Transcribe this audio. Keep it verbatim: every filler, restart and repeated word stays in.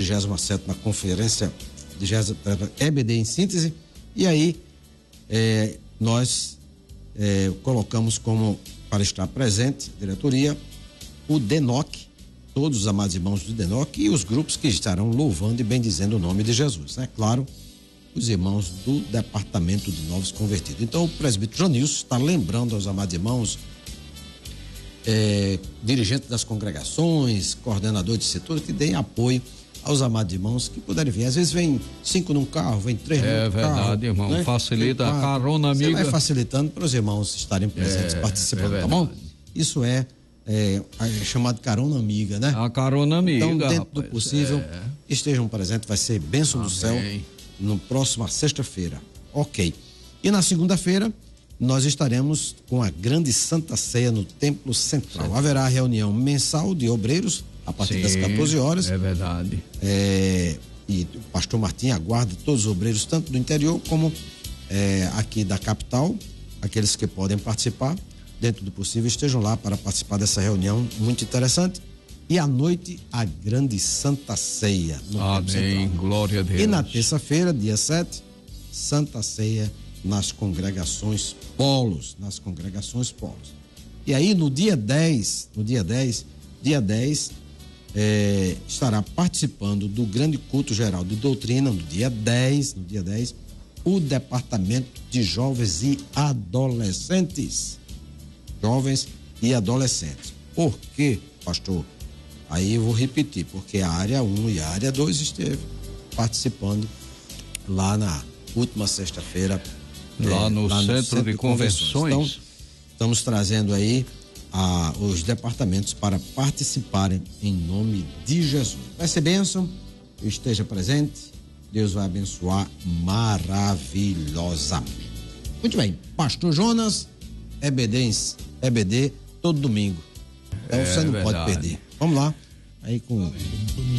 trigésima sétima Conferência de E B D em síntese, e aí é, nós é, colocamos como para estar presente, diretoria, o D N O C, todos os amados irmãos do D N O C e os grupos que estarão louvando e bendizendo o nome de Jesus, né? Claro, os irmãos do Departamento de Novos Convertidos. Então, o presbítero Jonilson está lembrando aos amados irmãos, é, dirigentes das congregações, coordenador de setor, que deem apoio aos amados irmãos que puderem vir. Às vezes vem cinco num carro, vem três é num carro. É verdade, irmão. Né? Facilita a carona amiga. Você vai facilitando para os irmãos estarem presentes, é, participando, é tá bom? Isso é, é, é chamado carona amiga, né? A carona amiga. Então, dentro rapaz, do possível, é. estejam presentes, vai ser bênção Amém. do céu no próxima sexta-feira. Ok. E na segunda-feira, nós estaremos com a grande Santa Ceia no Templo Central. Certo. Haverá reunião mensal de obreiros a partir Sim, das quatorze horas. É verdade. É, e o pastor Martim aguarda todos os obreiros, tanto do interior como é, aqui da capital, aqueles que podem participar, dentro do possível, estejam lá para participar dessa reunião muito interessante. E à noite, a grande Santa Ceia. No Amém, glória a Deus. E na terça-feira, dia sete, Santa Ceia nas congregações polos, nas congregações polos. E aí, no dia dez, no dia dez, dia dez, é, estará participando do grande culto geral de doutrina, no dia dez, no dia dez, o Departamento de Jovens e Adolescentes. Jovens e adolescentes. Por quê, pastor? Aí eu vou repetir, porque a área um e a área dois esteve participando lá na última sexta-feira. Lá, é, no, lá no centro, centro de, de convenções. convenções. Então, estamos trazendo aí a, os departamentos para participarem em nome de Jesus. Vai ser bênção, esteja presente, Deus vai abençoar maravilhosamente. Muito bem, pastor Jonas, E B D, E B D todo domingo. Então é, você não verdade. Pode perder. Vamos lá. Aí com